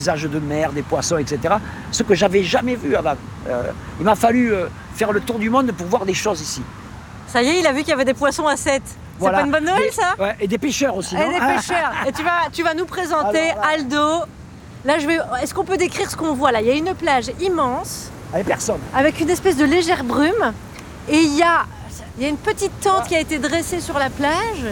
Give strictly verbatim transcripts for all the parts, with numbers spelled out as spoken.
paysages de mer, des poissons, et cetera. Ce que j'avais jamais vu avant. Euh, il m'a fallu euh, faire le tour du monde pour voir des choses ici. Ça y est, il a vu qu'il y avait des poissons à Sète. Voilà. C'est pas une bonne nouvelle, Des- ça? Ouais, et des pêcheurs aussi. Et non des pêcheurs. Et tu vas, tu vas nous présenter Alors là- Aldo. Là, je vais. Est-ce qu'on peut décrire ce qu'on voit là? Il y a une plage immense Avec personne. avec une espèce de légère brume. Et il y a, il y a une petite tente qui a été dressée sur la plage.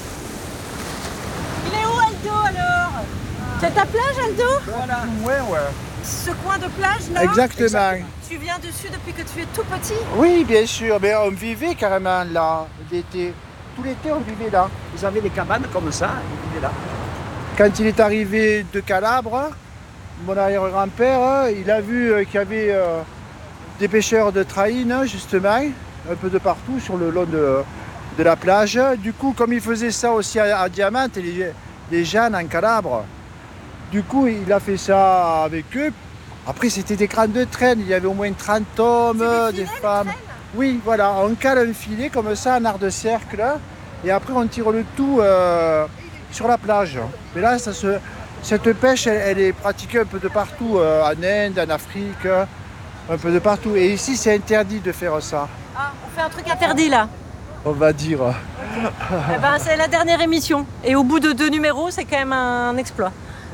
Il est où, Aldo, alors? C'est ta plage, Aldo? Voilà. Ouais, ouais. Ce coin de plage, là? Exactement. Tu viens dessus depuis que tu es tout petit? Oui, bien sûr. Mais on vivait carrément là, l'été. Tout l'été, on vivait là. Ils avaient des cabanes comme ça, ils vivaient là. Quand il est arrivé de Calabre, mon arrière-grand-père, il a vu euh, qu'il y avait euh, des pêcheurs de traîne, justement, un peu de partout sur le long de, de la plage. Du coup, comme il faisait ça aussi à, à Diamante, les, les jeunes en Calabre, du coup, il a fait ça avec eux. Après, c'était des grandes traînes, il y avait au moins trente hommes, C'est des des, filets, des femmes. traînes? Oui, voilà, on cale un filet comme ça, en art de cercle, et après on tire le tout euh, sur la plage. Mais là, ça se, cette pêche, elle, elle est pratiquée un peu de partout, euh, en Inde, en Afrique, un peu de partout. Et ici, c'est interdit de faire ça, Ah, on fait un truc interdit là. on va dire. Eh ben, c'est la dernière émission. Et au bout de deux numéros, c'est quand même un exploit.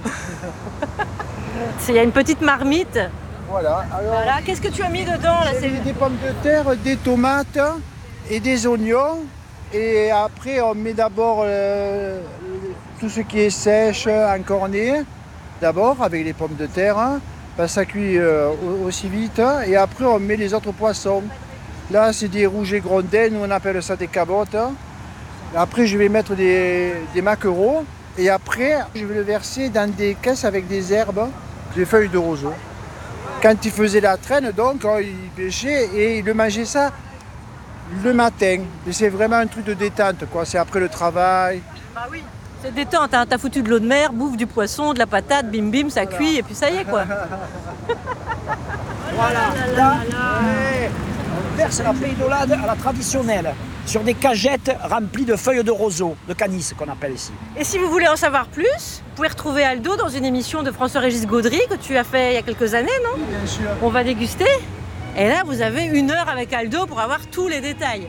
Il y a une petite marmite. Voilà, alors Voilà. Qu'est-ce que tu as mis dedans là? il y C'est- avait des pommes de terre, des tomates et des oignons. Et après, on met d'abord euh, tout ce qui est sèche, encorné, d'abord avec les pommes de terre, hein, parce que ça cuit euh, au- aussi vite. Et après, on met les autres poissons. Là, c'est des rouges grondins, nous on appelle ça des cabottes. Après, je vais mettre des, des maquereaux. Et après, je vais le verser dans des caisses avec des herbes, des feuilles de roseau. Quand il faisait la traîne, donc, oh, il pêchait et il mangeait ça le matin. Et c'est vraiment un truc de détente, quoi. C'est après le travail. Bah oui. C'est détente, hein. T'as foutu de l'eau de mer, bouffe du poisson, de la patate, bim bim, ça cuit et puis ça y est quoi. Voilà, là, ouais, on verse la péidolade à la traditionnelle, sur des cagettes remplies de feuilles de roseau, de canis qu'on appelle ici. Et si vous voulez en savoir plus, vous pouvez retrouver Aldo dans une émission de François-Régis Gaudry que tu as fait il y a quelques années, non? Bien sûr. On va déguster. Et là, vous avez une heure avec Aldo pour avoir tous les détails.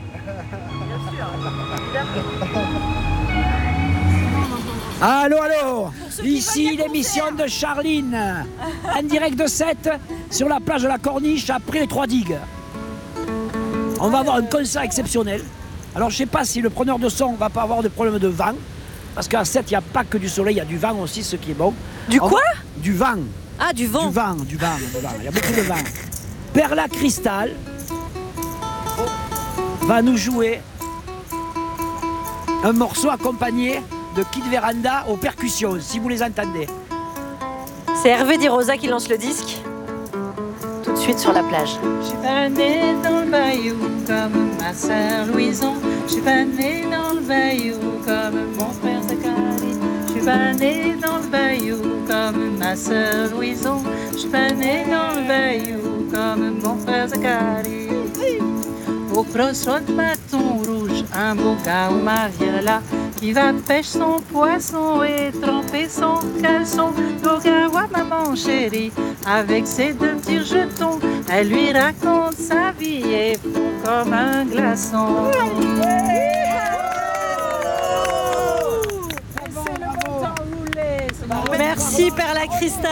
Allô, allô, ceux qui ici veulent, il y a l'émission de Charline, en direct de Sète, sur la plage de la Corniche, après les trois digues. On va avoir un concert exceptionnel. Alors je sais pas si le preneur de son va pas avoir de problème de vent, parce qu'à Sète, il n'y a pas que du soleil, il y a du vent aussi, ce qui est bon. Du On quoi? va- Du vent. Ah, du vent. Du vent, du vent, du vent. Il y a beaucoup de vent. Perla Cristal va nous jouer un morceau accompagné de Kid Veranda aux percussions, si vous les entendez. C'est Hervé Di Rosa qui lance le disque. Tout de suite sur la plage. Je suis pas née dans le bayou comme ma sœur Louison. Je suis pas née dans le bayou comme mon frère Zachary. Je suis pas née dans le bayou comme ma sœur Louison. Je suis pas née dans le bayou comme mon frère Zachary. Au crochet de bâton rouge, un beau gars au Mariela qui va pêcher son poisson et tremper son caleçon. D'Ogawa, maman chérie, avec ses deux petits jetons, elle lui raconte sa vie et fond comme un glaçon. Merci Perla Cristal.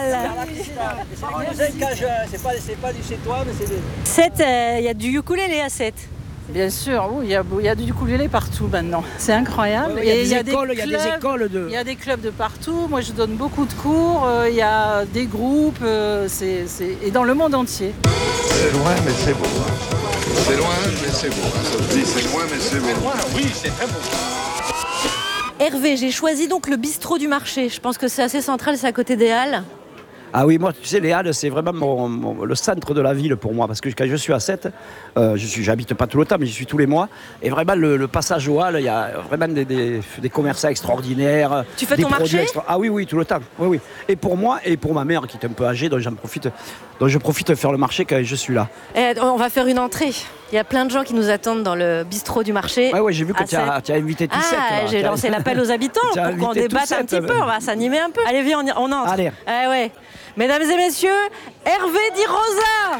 C'est pas, c'est pas du chez toi, mais c'est des... Sète, il y a du ukulélé à Sète. Bien sûr, oui, il y a, il y a du ukulélé partout maintenant. C'est incroyable. Il y a Et des écoles, il y a des clubs- écoles de... Il y a des clubs de partout. Moi, je donne beaucoup de cours. euh, Il y a des groupes. euh, c'est, c'est... Et dans le monde entier. C'est loin, mais c'est beau. C'est loin, mais c'est beau. Ça se dit, c'est loin, mais c'est beau. Oui, c'est très beau. Hervé, j'ai choisi donc le bistrot du marché. Je pense que c'est assez central, c'est à côté des Halles. Ah oui, moi, tu sais, les Halles, c'est vraiment mon- mon- le centre de la ville pour moi. Parce que quand je suis à Sète, euh, je suis, j'habite pas tout le temps, mais j'y suis tous les mois. Et vraiment, le, le passage aux Halles, il y a vraiment des, des, des commerçants extraordinaires. Tu fais des ton produits marché extra- Ah oui, oui, tout le temps. Oui, oui. Et pour moi, et pour ma mère qui est un peu âgée, dont j'en profite, dont je profite de faire le marché quand je suis là. Eh, on va faire une entrée. Il y a plein de gens qui nous attendent dans le bistrot du marché. Ouais, ouais, j'ai vu que à tu as, sept. tu as invité tous Ah, sept. là. j'ai Tu as- lancé l'appel aux habitants Tu as pour qu'on invité tous débatte un sept, petit peu, euh. on va s'animer un peu. Allez, viens, on, y- on entre. Allez. Eh ouais. Mesdames et messieurs, Hervé Di Rosa.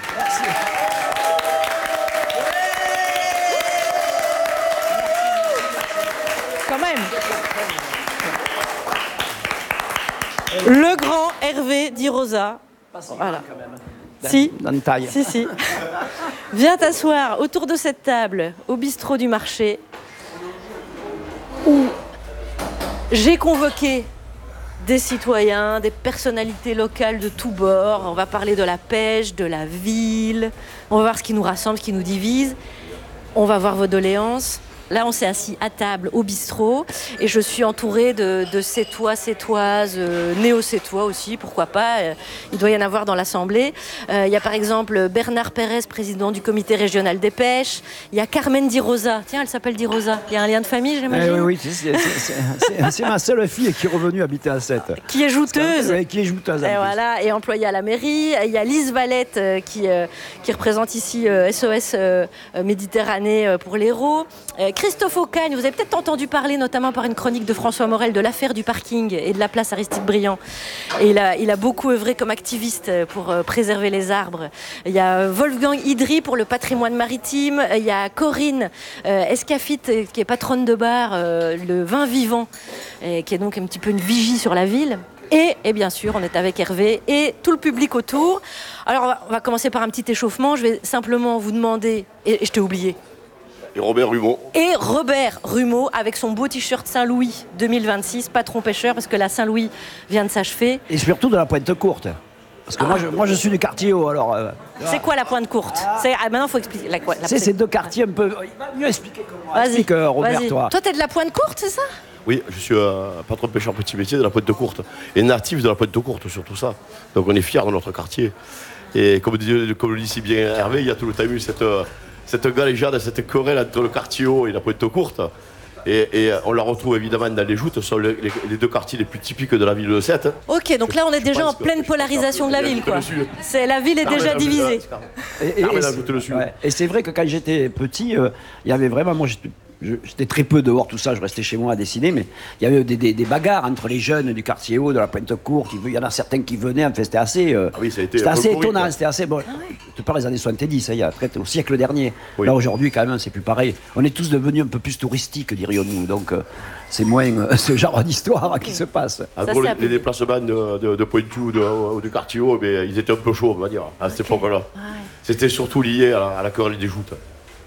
Quand même. Le grand Hervé Di Rosa. Voilà. Si. Dans une taille. Si, si. Viens t'asseoir autour de cette table au bistrot du marché où j'ai convoqué des citoyens, des personnalités locales de tous bords. On va parler de la pêche, de la ville. On va voir ce qui nous rassemble, ce qui nous divise. On va voir vos doléances. Là, on s'est assis à table au bistrot et je suis entourée de, de Sétois, Sétoises, euh, néo-Sétois aussi, pourquoi pas. Euh, il doit y en avoir dans l'Assemblée. Euh, il y a par exemple Bernard Pérez, président du comité régional des pêches. Il y a Carmen Di Rosa. Tiens, elle s'appelle Di Rosa. Il y a un lien de famille, Eh j'imagine. oui, oui, c'est- c'est- c'est c'est- c'est ma seule fille qui est revenue habiter à Sète. Qui est jouteuse. Ouais, qui est jouteuse. en Et plus. voilà, et employée à la mairie. Il y a Lise Valette euh, qui, euh, qui représente ici euh, S O S euh, euh, Méditerranée euh, pour l'Hérault. Euh, Christophe Aucagne, vous avez peut-être entendu parler notamment par une chronique de François Morel de l'affaire du parking et de la place Aristide Briand. Et il a, il a beaucoup œuvré comme activiste pour euh, préserver les arbres. Il y a Wolfgang Idry pour le patrimoine maritime. Il y a Corinne euh, Escafit euh, qui est patronne de bar, euh, le vin vivant, et qui est donc un petit peu une vigie sur la ville. Et, et bien sûr, on est avec Hervé et tout le public autour. Alors, on va, on va commencer par un petit échauffement. Je vais simplement vous demander, et, et je t'ai oublié, Et Robert Rumon. et Robert Rumeau avec son beau t-shirt Saint-Louis deux mille vingt-six, patron pêcheur, parce que la Saint-Louis vient de s'achever. Et surtout de la pointe courte. Parce que moi, je, moi, je suis du quartier haut, alors. euh, C'est quoi la pointe courte? C'est- ah, maintenant, il faut expliquer. La, la, c'est ces deux quartiers un peu. Il va mieux expliquer que moi. Vas-y, Explique, euh, Robert, vas-y. toi. Toi, t'es de la pointe courte, c'est ça? Oui, je suis un patron de pêcheur petit métier de la Pointe de Courte. Et natif de la Pointe de Courte, surtout ça. Donc on est fiers de notre quartier. Et comme, dit- comme le dit si bien Hervé, il y a tout le temps eu cette, cette galéjade, cette querelle entre le quartier haut et la Pointe de Courte. Et, et on la retrouve évidemment dans les joutes, ce sont les, les- les deux quartiers les plus typiques de la ville de Sète. Ok, donc là, on est Je déjà en pense que- pleine polarisation de la je ville, te quoi. le suis. C'est, la ville est déjà divisée. Et, et- Ah, mais et là, c'est- je te le suis. ouais. Et c'est vrai que quand j'étais petit, euh, il y avait vraiment. Moi, j'étais, je- j'étais très peu dehors, tout ça, je restais chez moi à dessiner, mais il y avait des, des- des bagarres entre les jeunes du quartier haut, de la Pointe Courte. Il y en a certains qui venaient, enfin, c'était assez. euh, Ah oui, ça a été c'était assez euphorique, étonnant, hein. c'était assez. Bon, je te parle des années soixante-dix, hein, il y a très, au siècle dernier. Oui. Là, aujourd'hui, quand même, c'est plus pareil. On est tous devenus un peu plus touristiques, dirions-nous. Donc, euh, c'est moins euh, ce genre d'histoire qui se passe. En Ça, gros, c'est les, un peu- les déplacements de, de, de Pointu ou de, ou du quartier haut, mais ils étaient un peu chauds, on va dire, à cette époque-là. C'était surtout lié à la, à la querelle des joutes.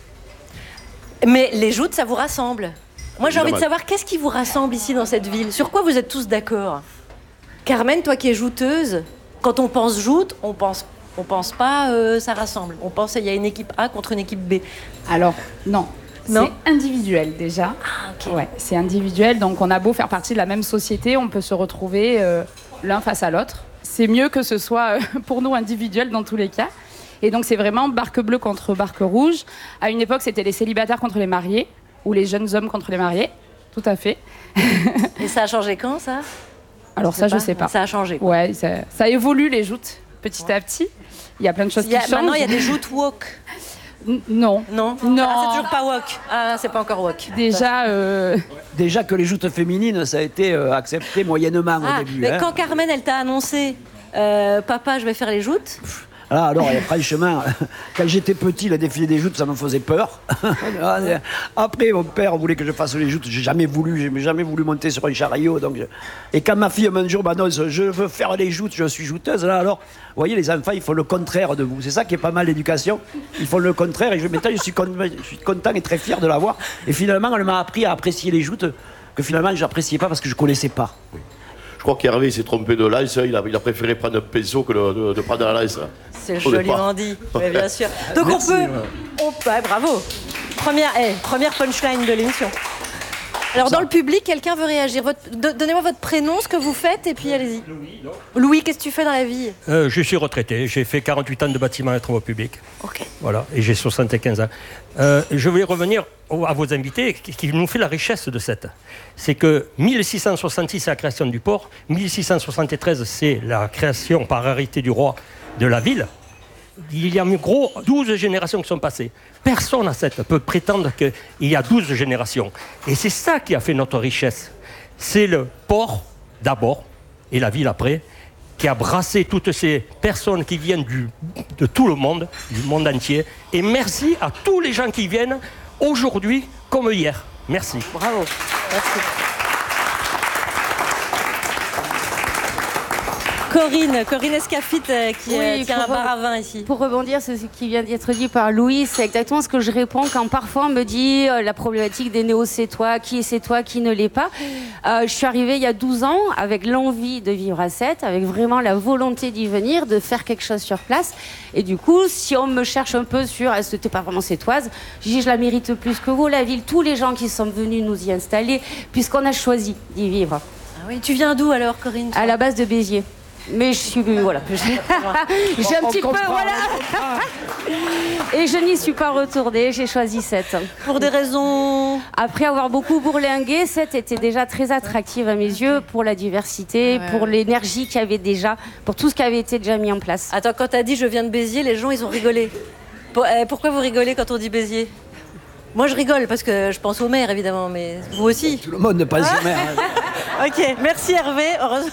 Mais les joutes, ça vous rassemble. Moi, j'ai envie de Évidemment. savoir qu'est-ce qui vous rassemble ici dans cette ville. Sur quoi vous êtes tous d'accord? Carmen, toi qui es jouteuse, quand on pense joute, on pense, on pense pas euh, ça rassemble. On pense qu'il y a une équipe A contre une équipe B. Alors, non. Non C'est individuel déjà. Ah, ok. Ouais, c'est individuel, donc on a beau faire partie de la même société, on peut se retrouver euh, l'un face à l'autre. C'est mieux que ce soit euh, pour nous individuel dans tous les cas. Et donc c'est vraiment barque bleue contre barque rouge. À une époque, c'était les célibataires contre les mariés, ou les jeunes hommes contre les mariés. Tout à fait. Et ça a changé quand, ça? Alors ça, je sais pas. Ça a changé. Ouais, ça, ça évolue les joutes petit à petit. Il y a plein de choses Il y a- qui changent. maintenant, il y a des joutes woke. N- Non. Non Non. Ah, c'est toujours pas woke. Ah, c'est pas encore woke. Déjà, euh, Déjà que les joutes féminines, ça a été euh, accepté moyennement Ah, au début. mais hein. quand Carmen, elle t'a annoncé, euh, papa, je vais faire les joutes. Ah, alors, euh, franchement, quand j'étais petit, le défilé des joutes, ça me faisait peur. Après, mon père voulait que je fasse les joutes. J'ai jamais voulu, j'ai jamais voulu monter sur un chariot. Donc je- Et quand ma fille un jour m'annonce, je veux faire les joutes, je suis jouteuse, là, alors, vous voyez, les enfants, ils font le contraire de vous. C'est ça qui est pas mal l'éducation. Ils font le contraire. Et je, maintenant, je suis, con- je suis content et très fier de l'avoir. Et finalement, elle m'a appris à apprécier les joutes que finalement, je n'appréciais pas parce que je connaissais pas. Je crois qu'Hervé s'est trompé de lance, il a, il a préféré prendre un pinceau que de, de- de prendre la lance. C'est Au joliment départ. dit, mais bien sûr. Donc Merci, on peut. ouais. On, ouais, bravo. Première, eh, première punchline de l'émission. Alors dans le public, quelqu'un veut réagir. Votre- do- Donnez-moi votre prénom, ce que vous faites, et puis allez-y. Louis, Louis, qu'est-ce que tu fais dans la vie? Euh, je suis retraité, j'ai fait quarante-huit ans de bâtiment et travaux publics. Ok. Voilà, et j'ai soixante-quinze ans. Euh, je voulais revenir au- à vos invités qui, qui nous fait la richesse de cette. C'est que mille six cent soixante-six, c'est la création du port, mille six cent soixante-treize, c'est la création par arrêté du roi de la ville. il y a en gros douze générations qui sont passées. Personne à Sète peut prétendre qu'il y a douze générations. Et c'est ça qui a fait notre richesse. C'est le port d'abord, et la ville après, qui a brassé toutes ces personnes qui viennent du, de tout le monde, du monde entier. Et merci à tous les gens qui viennent aujourd'hui comme hier. Merci. Bravo. Merci. Corinne, Corinne Escafit euh, qui Oui, euh, tient un pour bar re- à vin ici. Pour rebondir sur ce qui vient d'être dit par Louis, c'est exactement ce que je réponds quand parfois on me dit euh, la problématique des néo-sétois, qui est sétois, qui ne l'est pas. Euh, je suis arrivée il y a douze ans avec l'envie de vivre à Sète, avec vraiment la volonté d'y venir, de faire quelque chose sur place. Et du coup, si on me cherche un peu sur est-ce que t'es pas vraiment sétoise, je dis je la mérite plus que vous, la ville, tous les gens qui sont venus nous y installer, puisqu'on a choisi d'y vivre. Ah oui, tu viens d'où alors, Corinne? À la base de Béziers. Mais je suis voilà. J'ai un On petit peu comprend, voilà. Et je n'y suis pas retournée. J'ai choisi Sète. Pour des raisons. Après avoir beaucoup bourlingué, Sète était déjà très attractive à mes yeux pour la diversité, Ouais. pour l'énergie qu'il y avait déjà, pour tout ce qui avait été déjà mis en place. Attends, quand t'as dit je viens de Béziers, les gens ils ont rigolé. Pour- euh, pourquoi vous rigolez quand on dit Béziers? Moi je rigole parce que je pense au maire évidemment, mais vous aussi. Tout le monde ne pense au maire. Ok, merci Hervé. Heureusement.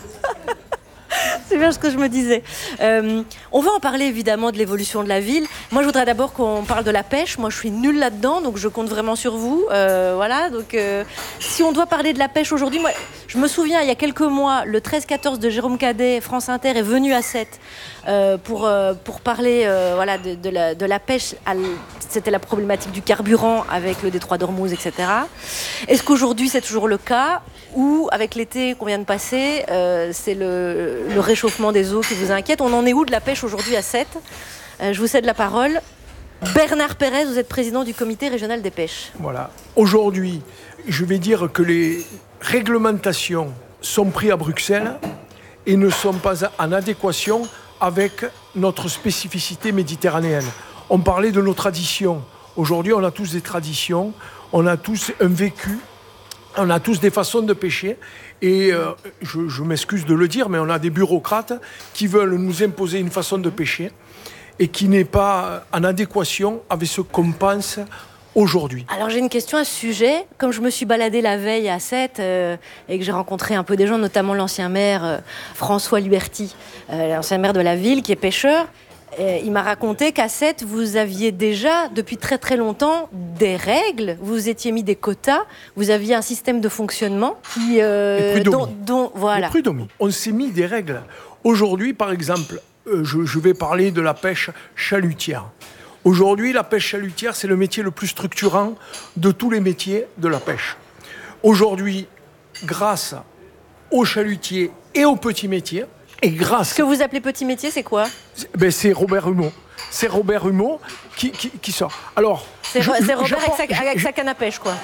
C'est bien ce que je me disais. Euh, on va en parler évidemment de l'évolution de la ville. Moi, je voudrais d'abord qu'on parle de la pêche. Moi, je suis nulle là-dedans, donc je compte vraiment sur vous. Euh, voilà. Donc, euh, si on doit parler de la pêche aujourd'hui, moi, je me souviens, il y a quelques mois, le treize quatorze de Jérôme Cadet, France Inter est venu à Sète euh, pour euh, pour parler euh, voilà de, de, la, de la pêche. À l- C'était la problématique du carburant avec le détroit d'Ormuz, et cetera. Est-ce qu'aujourd'hui c'est toujours le cas ou avec l'été qu'on vient de passer, euh, c'est le, le réchauffement des eaux qui vous inquiète? On en est où de la pêche aujourd'hui à Sète? euh, Je vous cède la parole. Bernard Pérez, vous êtes président du comité régional des pêches. Voilà. Aujourd'hui, je vais dire que les réglementations sont prises à Bruxelles et ne sont pas en adéquation avec notre spécificité méditerranéenne. On parlait de nos traditions. Aujourd'hui, on a tous des traditions, on a tous un vécu, on a tous des façons de pêcher. Et euh, je, je m'excuse de le dire, mais on a des bureaucrates qui veulent nous imposer une façon de pêcher et qui n'est pas en adéquation avec ce qu'on pense aujourd'hui. Alors j'ai une question à ce sujet. Comme je me suis baladée la veille à Sète euh, et que j'ai rencontré un peu des gens, notamment l'ancien maire euh, François Luberti, euh, l'ancien maire de la ville qui est pêcheur, euh, il m'a raconté qu'à Sète, vous aviez déjà, depuis très très longtemps, des règles, vous étiez mis des quotas, vous aviez un système de fonctionnement qui... euh, Les dont, prud'homie. dont- voilà. Les prud'homie. On s'est mis des règles. Aujourd'hui, par exemple, euh, je, je vais parler de la pêche chalutière. Aujourd'hui, la pêche chalutière, c'est le métier le plus structurant de tous les métiers de la pêche. Aujourd'hui, grâce aux chalutiers et aux petits métiers, et grâce... Ce que vous appelez petit métier, c'est quoi? Ben, c'est Robert Humeau. C'est Robert Humeau qui, qui, qui sort. Alors, C'est je- c'est je- Robert avec, sa, je- avec sa canne à pêche, quoi.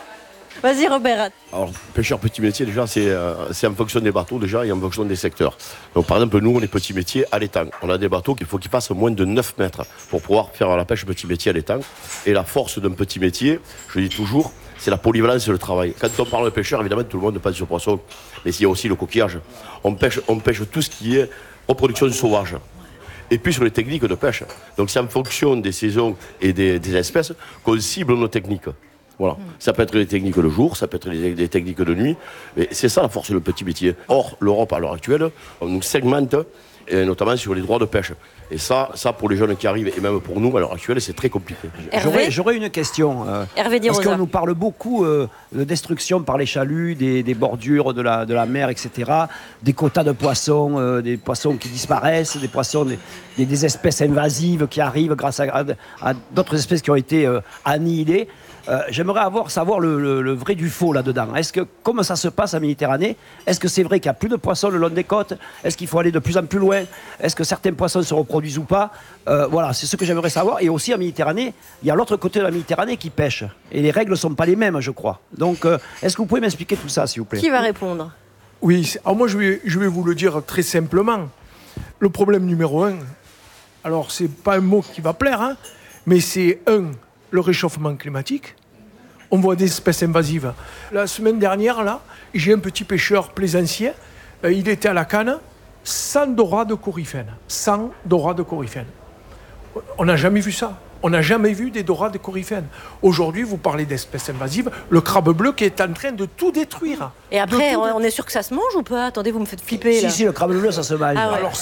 Vas-y, Robert. Alors, pêcheur petit métier, déjà, c'est euh, c'est en fonction des bateaux, déjà, et en fonction des secteurs. Donc, par exemple, nous, on est petit métier à l'étang. On a des bateaux qu'il faut qu'ils fassent moins de neuf mètres pour pouvoir faire la pêche petit métier à l'étang. Et la force d'un petit métier, je dis toujours, c'est la polyvalence et le travail. Quand on parle de pêcheur, évidemment, tout le monde pense au poisson, mais il y a aussi le coquillage. On pêche, on pêche tout ce qui est reproduction sauvage. Et puis sur les techniques de pêche. Donc, c'est en fonction des saisons et des, des espèces qu'on cible nos techniques. Voilà. Ça peut être des techniques le jour, ça peut être des, des techniques de nuit, mais c'est ça la force de le petit métier. Or, l'Europe à l'heure actuelle, on nous segmente, et notamment sur les droits de pêche. Et ça, ça pour les jeunes qui arrivent, et même pour nous à l'heure actuelle, c'est très compliqué. J'aurais, j'aurais une question. euh, Hervé Di parce Rosa. qu'on nous parle beaucoup euh, de destruction par les chaluts, des, des bordures de la, de la mer, et cetera. Des quotas de poissons, euh, des poissons qui disparaissent, des poissons, des, des- des espèces invasives qui arrivent grâce à, à- à d'autres espèces qui ont été euh, annihilées. Euh, j'aimerais avoir, savoir le, le- le vrai du faux là-dedans. Est-ce que, comment ça se passe en Méditerranée? Est-ce que c'est vrai qu'il n'y a plus de poissons le long des côtes? Est-ce qu'il faut aller de plus en plus loin? Est-ce que certains poissons se reproduisent ou pas? Euh, Voilà, c'est ce que j'aimerais savoir. Et aussi en Méditerranée, il y a l'autre côté de la Méditerranée qui pêche. Et les règles ne sont pas les mêmes, je crois. Donc, euh, est-ce que vous pouvez m'expliquer tout ça, s'il vous plaît? Qui va répondre? Oui, c'est- alors moi je vais, je vais vous le dire très simplement. Le problème numéro un, alors c'est pas un mot qui va plaire, hein, mais c'est un, le réchauffement climatique. On voit des espèces invasives. La semaine dernière, là, j'ai un petit pêcheur plaisancier, euh, il était à la canne, sans dorade coryphène. Sans dorade coryphène. On n'a jamais vu ça. On n'a jamais vu des dorades coryphènes. Aujourd'hui, vous parlez d'espèces invasives, le crabe bleu qui est en train de tout détruire. Et après, tout on, dé- on est sûr que ça se mange ou pas? Attendez, vous me faites flipper Si, là. si, le crabe bleu, ça se mange. Ah ouais. Alors